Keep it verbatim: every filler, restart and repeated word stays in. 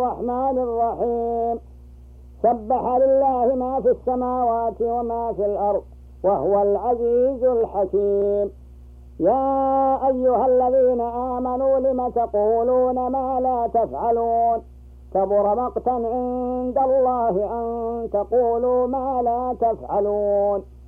الرحمن الرحيم. سبح لله ما في السماوات وما في الأرض وهو العزيز الحكيم. يا أيها الذين آمنوا لم تقولون ما لا تفعلون كبر مقتا عند الله أن تقولوا ما لا تفعلون.